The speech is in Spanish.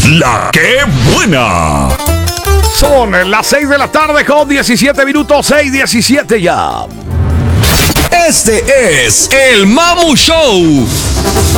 La que buena. Son las 6 de la tarde con 17 minutos, 6:17 ya. Este es el Mamu Show.